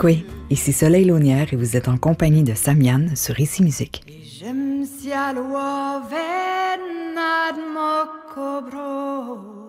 Kwé, ici Soleil Launière et vous êtes en compagnie de Samian sur Ici Musique. J'aime si à l'oie venad mo cobro.